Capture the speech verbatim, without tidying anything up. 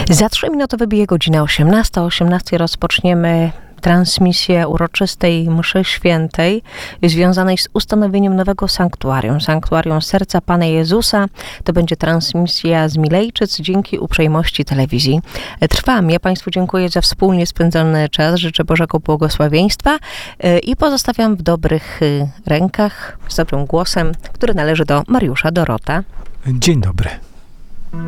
Za trzy minuty wybije godzina osiemnasta. O osiemnastej rozpoczniemy transmisję uroczystej mszy świętej związanej z ustanowieniem nowego sanktuarium, Sanktuarium Serca Pana Jezusa. To będzie transmisja z Milejczyc dzięki uprzejmości telewizji Trwam. Ja Państwu dziękuję za wspólnie spędzony czas, życzę Bożego błogosławieństwa i pozostawiam w dobrych rękach, z dobrym głosem, który należy do Mariusza Dorota. Dzień dobry.